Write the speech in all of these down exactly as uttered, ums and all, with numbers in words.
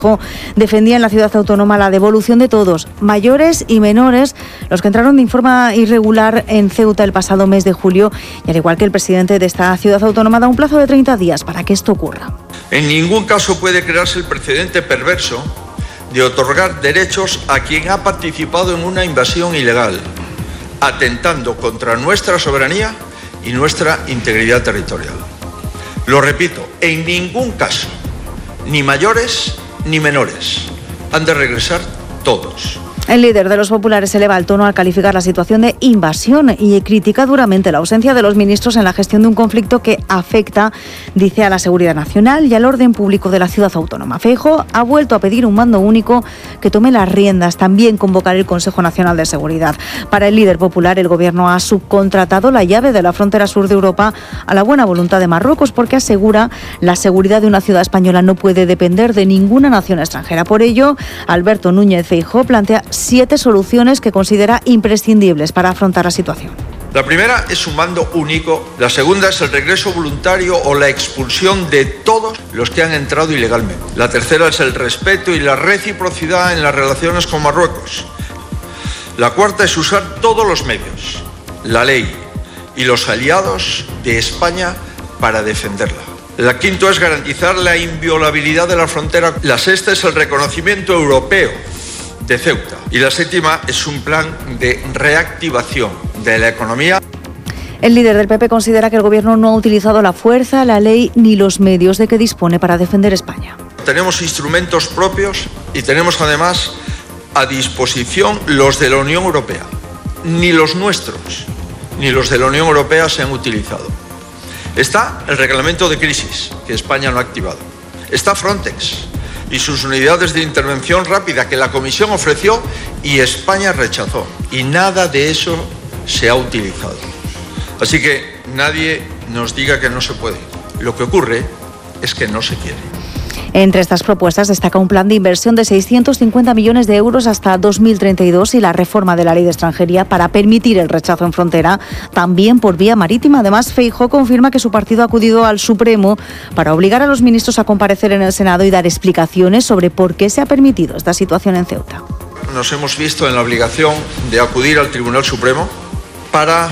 defendía en la ciudad autónoma la devolución de todos, mayores y menores, los que entraron de forma irregular en Ceuta el pasado mes de julio, y al igual que el presidente de esta ciudad autónoma da un plazo de treinta días para que esto ocurra. En ningún caso puede crearse el precedente perverso de otorgar derechos a quien ha participado en una invasión ilegal, atentando contra nuestra soberanía y nuestra integridad territorial. Lo repito, en ningún caso, ni mayores ni menores, han de regresar todos. El líder de los populares eleva el tono al calificar la situación de invasión y critica duramente la ausencia de los ministros en la gestión de un conflicto que afecta, dice, a la seguridad nacional y al orden público de la ciudad autónoma. Feijóo ha vuelto a pedir un mando único que tome las riendas, también convocar el Consejo Nacional de Seguridad. Para el líder popular, el gobierno ha subcontratado la llave de la frontera sur de Europa a la buena voluntad de Marruecos, porque asegura la seguridad de una ciudad española no puede depender de ninguna nación extranjera. Por ello, Alberto Núñez Feijóo plantea siete soluciones que considera imprescindibles para afrontar la situación. La primera es un mando único, la segunda es el regreso voluntario o la expulsión de todos los que han entrado ilegalmente. La tercera es el respeto y la reciprocidad en las relaciones con Marruecos. La cuarta es usar todos los medios, la ley y los aliados de España para defenderla. La quinta es garantizar la inviolabilidad de la frontera. La sexta es el reconocimiento europeo de Ceuta. Y la séptima es un plan de reactivación de la economía. El líder del P P considera que el gobierno no ha utilizado la fuerza, la ley ni los medios de que dispone para defender España. Tenemos instrumentos propios y tenemos además a disposición los de la Unión Europea. Ni los nuestros ni los de la Unión Europea se han utilizado. Está el reglamento de crisis, que España no ha activado. Está Frontex y sus unidades de intervención rápida que la Comisión ofreció y España rechazó. Y nada de eso se ha utilizado. Así que nadie nos diga que no se puede. Lo que ocurre es que no se quiere. Entre estas propuestas destaca un plan de inversión de seiscientos cincuenta millones de euros hasta dos mil treinta y dos y la reforma de la ley de extranjería para permitir el rechazo en frontera, también por vía marítima. Además, Feijóo confirma que su partido ha acudido al Supremo para obligar a los ministros a comparecer en el Senado y dar explicaciones sobre por qué se ha permitido esta situación en Ceuta. Nos hemos visto en la obligación de acudir al Tribunal Supremo para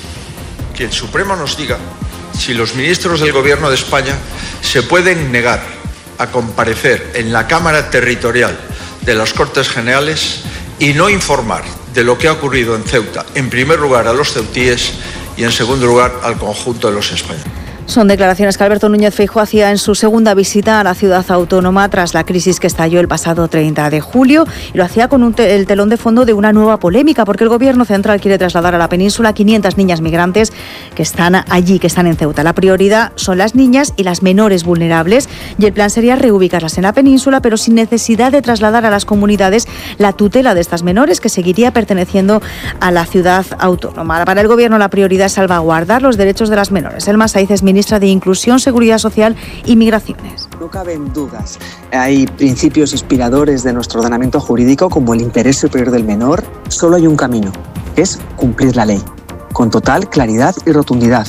que el Supremo nos diga si los ministros del Gobierno de España se pueden negar a comparecer en la Cámara Territorial de las Cortes Generales y no informar de lo que ha ocurrido en Ceuta, en primer lugar a los ceutíes y en segundo lugar al conjunto de los españoles. Son declaraciones que Alberto Núñez Feijóo hacía en su segunda visita a la ciudad autónoma tras la crisis que estalló el pasado treinta de julio, y lo hacía con un te- el telón de fondo de una nueva polémica, porque el Gobierno central quiere trasladar a la península quinientas niñas migrantes que están allí, que están en Ceuta. La prioridad son las niñas y las menores vulnerables, y el plan sería reubicarlas en la península, pero sin necesidad de trasladar a las comunidades la tutela de estas menores, que seguiría perteneciendo a la ciudad autónoma. Para el Gobierno la prioridad es salvaguardar los derechos de las menores. Elma Saiz es ministra de Inclusión, Seguridad Social y Migraciones. No caben dudas. Hay principios inspiradores de nuestro ordenamiento jurídico como el interés superior del menor. Solo hay un camino, que es cumplir la ley, con total claridad y rotundidad.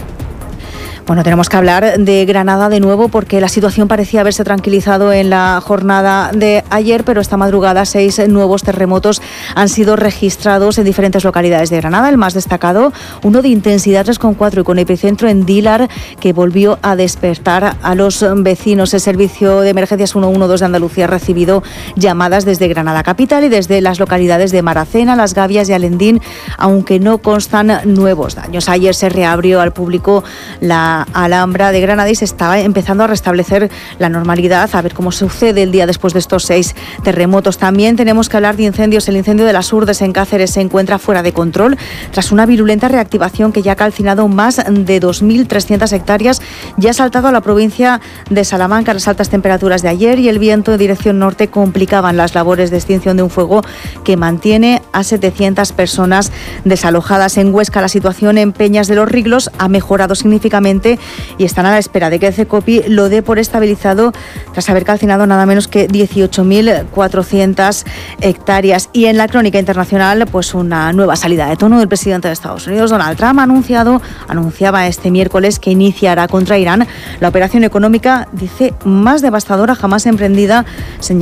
Bueno, tenemos que hablar de Granada de nuevo porque la situación parecía haberse tranquilizado en la jornada de ayer, pero esta madrugada seis nuevos terremotos han sido registrados en diferentes localidades de Granada. El más destacado, uno de intensidad tres coma cuatro y con epicentro en Dílar, que volvió a despertar a los vecinos. El Servicio de Emergencias ciento doce de Andalucía ha recibido llamadas desde Granada capital y desde las localidades de Maracena, Las Gavias y Alendín, aunque no constan nuevos daños. Ayer se reabrió al público la Alhambra de Granada y se estaba empezando a restablecer la normalidad, a ver cómo sucede el día después de estos seis terremotos. También tenemos que hablar de incendios. El incendio de las Urdes en Cáceres se encuentra fuera de control tras una virulenta reactivación que ya ha calcinado más de dos mil trescientas hectáreas y ha saltado a la provincia de Salamanca. Las altas temperaturas de ayer y el viento de dirección norte complicaban las labores de extinción de un fuego que mantiene a setecientas personas desalojadas. En Huesca la situación en Peñas de los Riglos ha mejorado significativamente Oriente y están a la espera de que el Cecopi lo dé por estabilizado tras haber calcinado nada menos que dieciocho mil cuatrocientas hectáreas. Y en la crónica internacional, pues una nueva salida de tono del presidente de Estados Unidos. Donald Trump ha anunciado, anunciaba este miércoles que iniciará contra Irán la operación económica, dice, más devastadora jamás emprendida, señalando